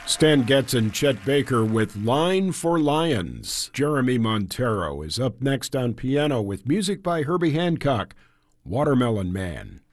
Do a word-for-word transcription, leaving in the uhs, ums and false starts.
Stan Getz and Chet Baker with Line for Lions. Jeremy Montero is up next on piano with music by Herbie Hancock, Watermelon Man.